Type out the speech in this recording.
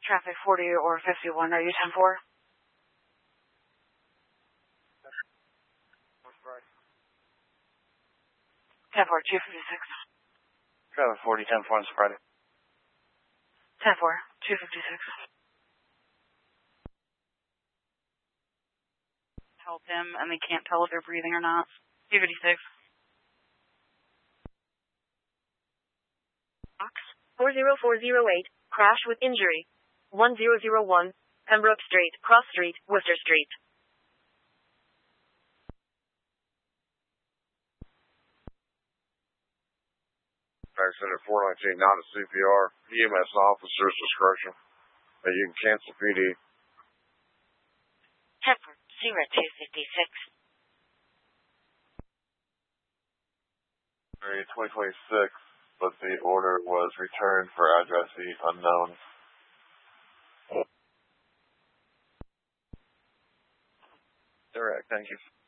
Traffic 40 or 51, are you 10-4? 10-4, 256. Traffic 40, 10-4 on Friday. 10-4, 256. Help him, and they can't tell if they're breathing or not. 256. Box 40408, crash with injury. 1001, Pembroke Street, Cross Street, Worcester Street. Center 419, not a CPR. EMS officer's discretion. You can cancel PD. 10-256. Area 2026, but the order was returned for addressee unknown. Direct, thank you.